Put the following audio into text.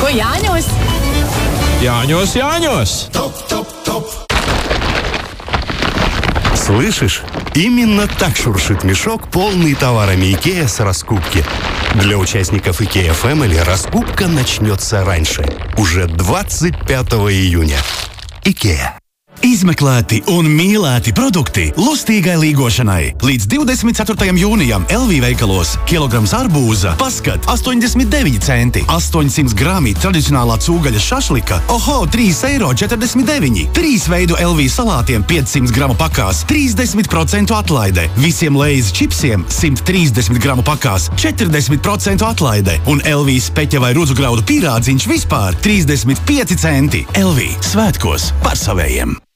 Jāņos? Jāņos! Топ. Слышишь? Именно так шуршит мешок, полный товарами IKEA с раскупки. Для участников IKEA Family раскупка начнется раньше. Уже 25 июня. IKEA. Izmeklēti un mīlēti produkti lustīgai līgošanai. Līdz 24. jūnijam LV veikalos kilograms arbūza paskat 89 centi, 800 grami tradicionālā cūgaļas šašlika, 3,49 €. 3 veidu LV salātiem 500 gramu pakās 30% atlaide. Visiem Lay's čipsiem 130 gramu pakās 40% atlaide. Un LV speķa vai rudzu graudu pīrādziņš vispār 35 centi. LV svētkos par savējiem.